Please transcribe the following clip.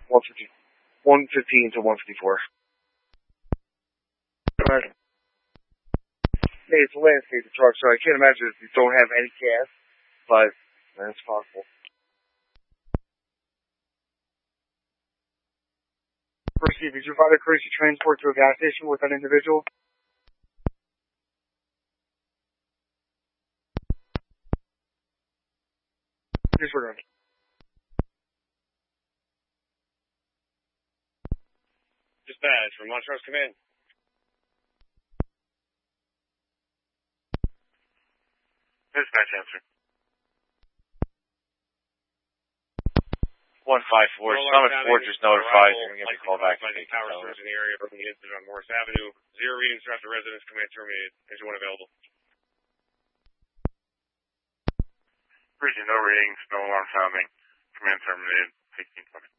150, 115 to 154. Right. Hey, it's a landscape truck, so I can't imagine if you don't have any gas, but that's possible. Proceed. Did you provide a courtesy transport to a gas station with an individual? Disregard. Dispatch from Montrose Command. Dispatch answer. 154, Summit 4 just notified you're going to give me a call back. Power stores in the area from the incident on Morris Avenue. 0 readings after residence. Command terminated. Engine 1 available. Region, no readings, no alarm sounding. Command terminated. 1620.